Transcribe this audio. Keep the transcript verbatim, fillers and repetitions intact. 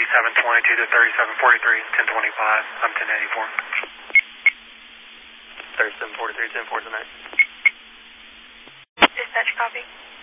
thirty-seven twenty-two to thirty-seven forty-three, ten twenty-five. I'm ten eighty-four. thirty-seven forty-three, ten four tonight. Dispatch copy.